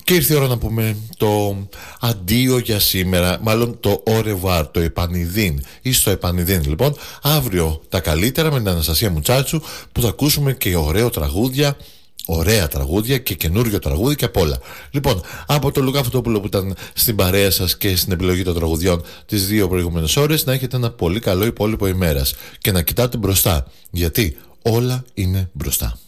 Και ήρθε η ώρα να πούμε το αντίο για σήμερα, μάλλον το au revoir, το επανειδήν ή στο επανειδήν. Λοιπόν, αύριο τα καλύτερα με την Αναστασία Μουτσάτσου, που θα ακούσουμε και ωραία τραγούδια και καινούριο τραγούδι και απ' όλα. Λοιπόν, από το Λουκά Φωτόπουλο που ήταν στην παρέα σας και στην επιλογή των τραγουδιών τις 2 προηγούμενες ώρες, να έχετε ένα πολύ καλό υπόλοιπο ημέρας και να κοιτάτε μπροστά, γιατί όλα είναι μπροστά.